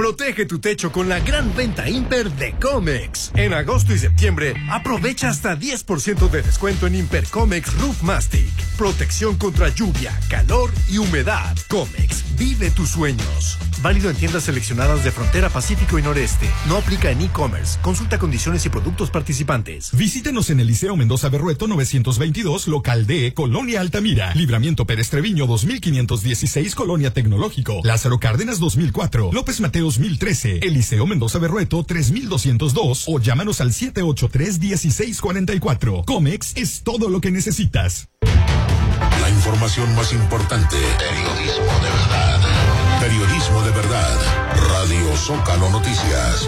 Protege tu techo con la gran venta Imper de Comex. En agosto y septiembre, aprovecha hasta 10% de descuento en Imper Comex Roof Mastic. Protección contra lluvia, calor y humedad. Comex, vive tus sueños. Válido en tiendas seleccionadas de Frontera Pacífico y Noreste. No aplica en e-commerce. Consulta condiciones y productos participantes. Visítenos en el Liceo Mendoza Berrueto 922, local D, Colonia Altamira. Libramiento Pérez Treviño 2516, Colonia Tecnológico. Lázaro Cárdenas 2004. López Mateos 1013. El Liceo Mendoza Berrueto 3202. O llámanos al 783-1644. Comex es todo lo que necesitas. La información más importante. Periodismo de verdad. Periodismo de verdad. Radio Zócalo Noticias.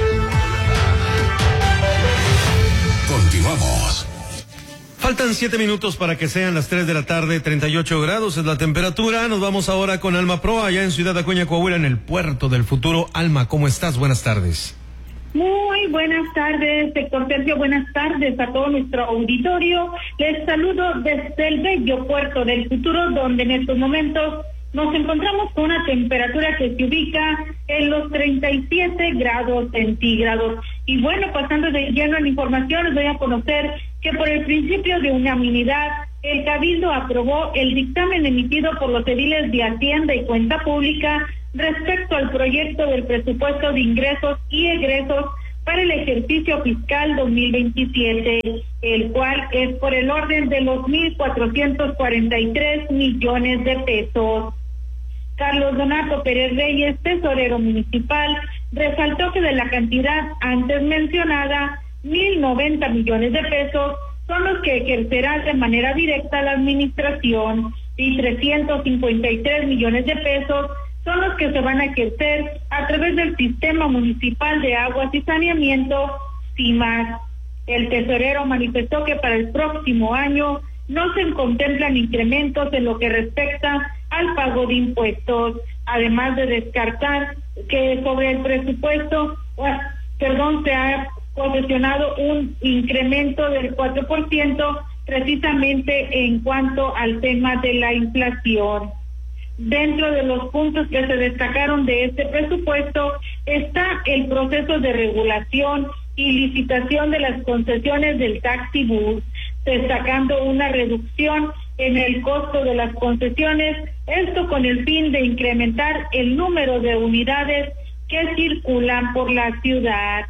Continuamos. Faltan 7 minutos para que sean las 3 de la tarde, 38 grados es la temperatura. Nos vamos ahora con Alma Pro, allá en Ciudad Acuña, Coahuila, en el puerto del futuro. Alma, ¿cómo estás? Buenas tardes. Muy buenas tardes, sector Sergio, buenas tardes a todo nuestro auditorio. Les saludo desde el bello puerto del futuro, donde en estos momentos nos encontramos con una temperatura que se ubica en los 37 grados centígrados. Y bueno, pasando de lleno en información, les voy a conocer que por el principio de unanimidad, el Cabildo aprobó el dictamen emitido por los ediles de Hacienda y Cuenta Pública respecto al proyecto del presupuesto de ingresos y egresos para el ejercicio fiscal 2027, el cual es por el orden de los 1,443 millones de pesos. Carlos Donato Pérez Reyes, tesorero municipal, resaltó que de la cantidad antes mencionada, 1,090 millones de pesos son los que ejercerá de manera directa la administración y 353 millones de pesos son los que se van a ejercer a través del Sistema Municipal de Aguas y Saneamiento, SIMAS. El tesorero manifestó que para el próximo año no se contemplan incrementos en lo que respecta al pago de impuestos, además de descartar que sobre el presupuesto, se ha posicionado un incremento del 4% precisamente en cuanto al tema de la inflación. Dentro de los puntos que se destacaron de este presupuesto está el proceso de regulación y licitación de las concesiones del taxi bus, destacando una reducción en el costo de las concesiones, esto con el fin de incrementar el número de unidades que circulan por la ciudad.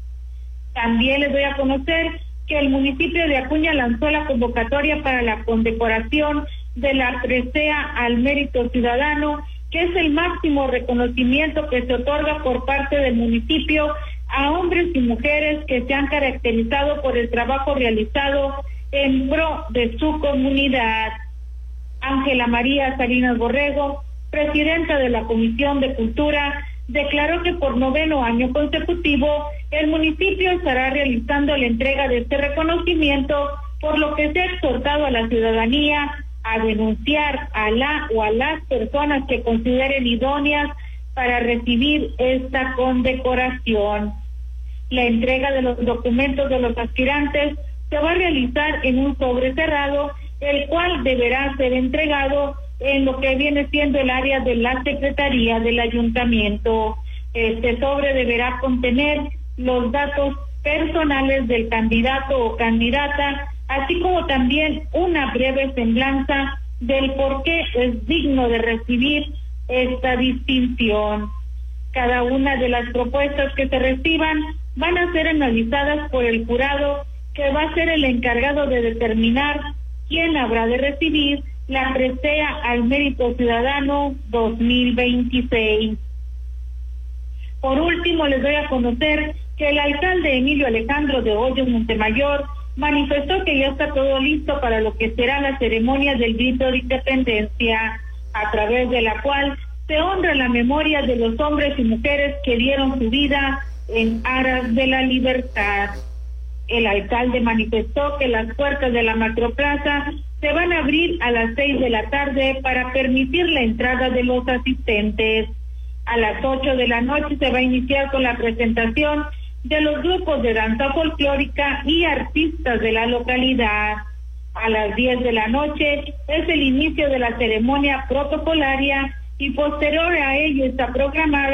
También les doy a conocer que el municipio de Acuña lanzó la convocatoria para la condecoración de la presea al mérito ciudadano, que es el máximo reconocimiento que se otorga por parte del municipio a hombres y mujeres que se han caracterizado por el trabajo realizado en pro de su comunidad. Ángela María Salinas Borrego, presidenta de la Comisión de Cultura, declaró que por 9º año consecutivo el municipio estará realizando la entrega de este reconocimiento, por lo que se ha exhortado a la ciudadanía a denunciar a la o a las personas que consideren idóneas para recibir esta condecoración. La entrega de los documentos de los aspirantes se va a realizar en un sobre cerrado, el cual deberá ser entregado en lo que viene siendo el área de la Secretaría del Ayuntamiento. Este sobre deberá contener los datos personales del candidato o candidata, así como también una breve semblanza del por qué es digno de recibir esta distinción. Cada una de las propuestas que se reciban van a ser analizadas por el jurado, que va a ser el encargado de determinar quién habrá de recibir la presea al mérito ciudadano 2026. Por último, les doy a conocer que el alcalde Emilio Alejandro de Hoyos Montemayor manifestó que ya está todo listo para lo que será la ceremonia del grito de independencia, a través de la cual se honra la memoria de los hombres y mujeres que dieron su vida en aras de la libertad. El alcalde manifestó que las puertas de la Macroplaza se van a abrir a las 6 de la tarde para permitir la entrada de los asistentes. A las 8 de la noche se va a iniciar con la presentación de los grupos de danza folclórica y artistas de la localidad. A las 10 de la noche es el inicio de la ceremonia protocolaria y posterior a ello está programada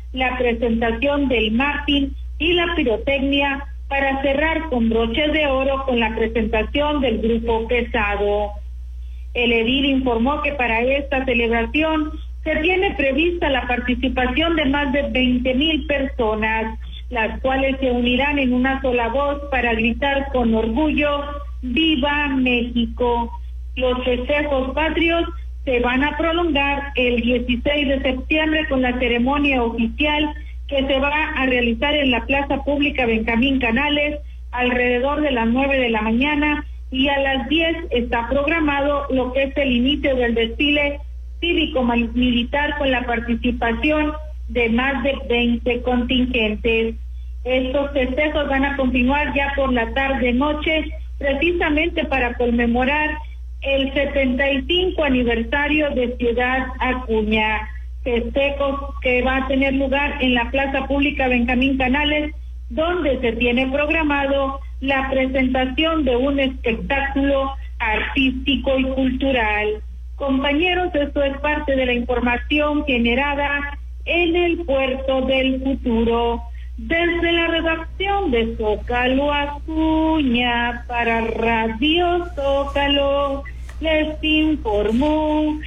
la presentación del Martín y la pirotecnia para cerrar con broches de oro con la presentación del grupo Pesado. El edil informó que para esta celebración se tiene prevista la participación de más de 20,000 personas, las cuales se unirán en una sola voz para gritar con orgullo: ¡Viva México! Los festejos patrios se van a prolongar el 16 de septiembre con la ceremonia oficial que se va a realizar en la Plaza Pública Benjamín Canales alrededor de las 9 de la mañana, y a las 10 está programado lo que es el inicio del desfile cívico-militar con la participación de más de 20 contingentes. Estos festejos van a continuar ya por la tarde-noche, precisamente para conmemorar el 75 aniversario de Ciudad Acuña. Festejos que va a tener lugar en la Plaza Pública Benjamín Canales, donde se tiene programado la presentación de un espectáculo artístico y cultural. Compañeros, esto es parte de la información generada en el Puerto del Futuro. Desde la redacción de Zócalo Acuña para Radio Zócalo, les informó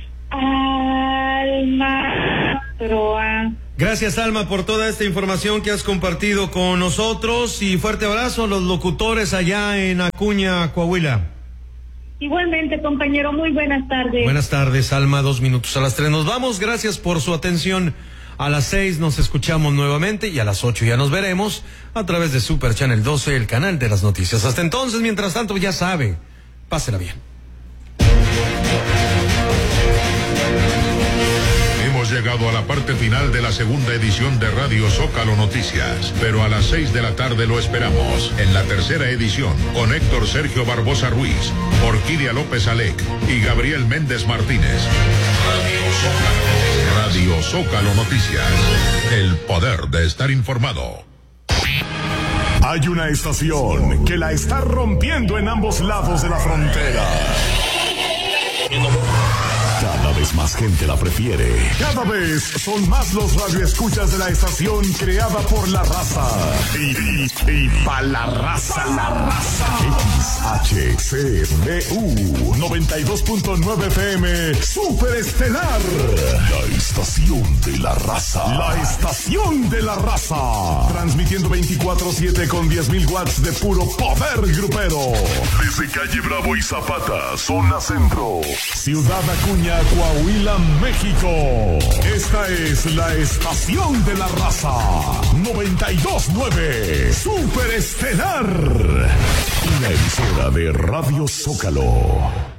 Alma Proa. Gracias, Alma, por toda esta información que has compartido con nosotros, y fuerte abrazo a los locutores allá en Acuña, Coahuila. Igualmente, compañero, muy buenas tardes. Buenas tardes, Alma, 2 minutos a las 3. Nos vamos, gracias por su atención. A las 6 nos escuchamos nuevamente, y a las 8 ya nos veremos a través de Super Channel 12, el canal de las noticias. Hasta entonces, mientras tanto, ya sabe, pásela bien. Hemos llegado a la parte final de la segunda edición de Radio Zócalo Noticias, pero a las 6 de la tarde lo esperamos en la tercera edición con Héctor Sergio Barbosa Ruiz, Orquídea López Alec y Gabriel Méndez Martínez. Radio Zócalo Noticias, el poder de estar informado. Hay una estación que la está rompiendo en ambos lados de la frontera. Cada vez más gente la prefiere. Cada vez son más los radioescuchas de la estación creada por la raza. Y pa' la raza. XHCBU 92.9 FM Super Estelar. La estación de la raza. La estación de la raza. Transmitiendo 24/7 con 10,000 watts de puro poder grupero. Desde calle Bravo y Zapata, zona centro. Ciudad Acuña, Coahuila, México. Esta es la estación de la raza. 92.9 Super Estelar. Una emisora de Radio Zócalo.